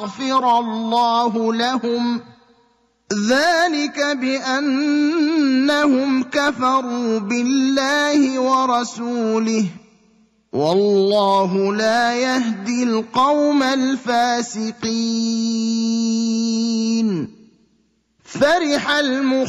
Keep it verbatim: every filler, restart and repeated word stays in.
يغفر الله لهم ذلك بأنهم كفروا بالله ورسوله والله لا يهدي القوم الفاسقين. فرح المخ